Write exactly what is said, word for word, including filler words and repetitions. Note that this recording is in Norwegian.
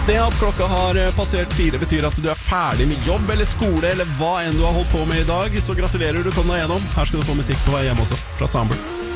det at klokka har passert fire betyr at du er ferdig med jobb eller skole eller hva enn du har holdt på med i dag, så gratulerer, du kom deg gjennom. Her skal du få musikk på vei hjem også, fra Samble.